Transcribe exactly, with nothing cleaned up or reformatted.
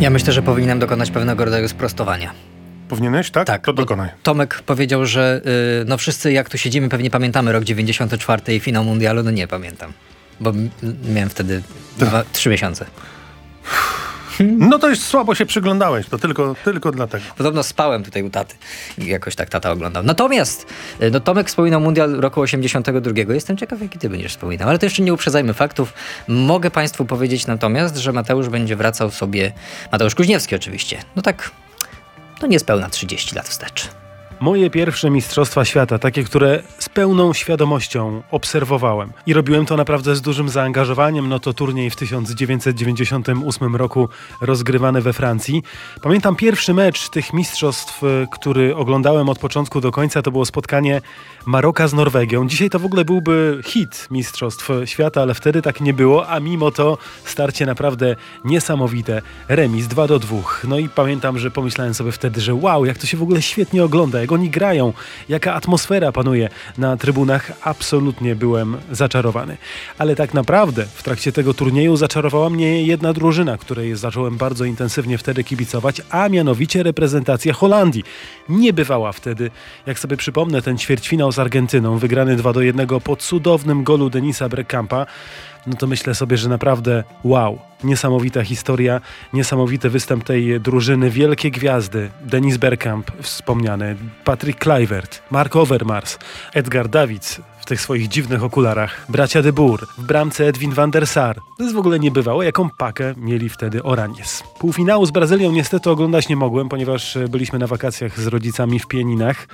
Ja myślę, że powinienem dokonać pewnego rodzaju sprostowania. Powinieneś, tak? Tak, to dokonaj. Tomek powiedział, że yy, no wszyscy jak tu siedzimy pewnie pamiętamy rok dziewięćdziesiąty czwarty i finał mundialu. No nie pamiętam, bo m- miałem wtedy dwa, trzy miesiące. No to już słabo się przyglądałeś, to tylko, tylko dlatego. Podobno spałem tutaj u taty i jakoś tak tata oglądał. Natomiast y, no Tomek wspominał mundial roku osiemdziesiątego drugiego. Jestem ciekaw, jaki ty będziesz wspominał, ale to jeszcze nie uprzedzajmy faktów. Mogę państwu powiedzieć natomiast, że Mateusz będzie wracał sobie, Mateusz Kuźniewski oczywiście, no tak, no niespełna trzydzieści lat wstecz. Moje pierwsze Mistrzostwa Świata, takie, które z pełną świadomością obserwowałem i robiłem to naprawdę z dużym zaangażowaniem, no to turniej w tysiąc dziewięćset dziewięćdziesiątym ósmym roku rozgrywany we Francji. Pamiętam pierwszy mecz tych mistrzostw, który oglądałem od początku do końca, to było spotkanie Maroka z Norwegią. Dzisiaj to w ogóle byłby hit Mistrzostw Świata, ale wtedy tak nie było, a mimo to starcie naprawdę niesamowite. Remis dwa do dwóch. No i pamiętam, że pomyślałem sobie wtedy, że wow, jak to się w ogóle świetnie ogląda, jak oni grają, jaka atmosfera panuje na trybunach. Absolutnie byłem zaczarowany. Ale tak naprawdę w trakcie tego turnieju zaczarowała mnie jedna drużyna, której zacząłem bardzo intensywnie wtedy kibicować, a mianowicie reprezentacja Holandii. Nie bywała wtedy, jak sobie przypomnę, ten ćwierćfinał z Argentyną, wygrany dwa do jednego po cudownym golu Denisa Bergkampa, no to myślę sobie, że naprawdę wow, niesamowita historia, niesamowity występ tej drużyny, wielkie gwiazdy, Denis Bergkamp wspomniany, Patrick Kluivert, Mark Overmars, Edgar Davids w tych swoich dziwnych okularach, bracia de Boer, w bramce Edwin van der Sar. To jest w ogóle niebywało, jaką pakę mieli wtedy Oranjes. Półfinału z Brazylią niestety oglądać nie mogłem, ponieważ byliśmy na wakacjach z rodzicami w Pieninach.